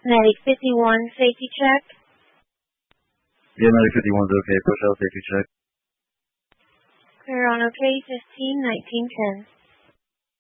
Medic 51, safety check. Yeah, Medic 51's okay. Push out safety check. Clear on OK, 15, 1910.